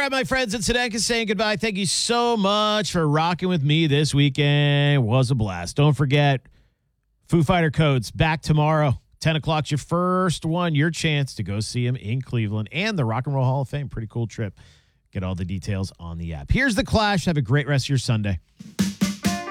right, my friends, it's Hideki saying goodbye. Thank you so much for rocking with me this weekend. It was a blast. Don't forget, Foo Fighter Codes back tomorrow. 10 o'clock's your first one, your chance to go see him in Cleveland and the Rock and Roll Hall of Fame. Pretty cool trip. Get all the details on the app. Here's The Clash. Have a great rest of your Sunday.